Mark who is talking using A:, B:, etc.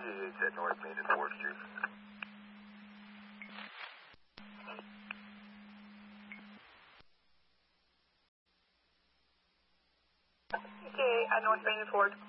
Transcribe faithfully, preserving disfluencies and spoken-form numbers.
A: H at North Main and fourth Street.
B: Okay, at North Main and fourth.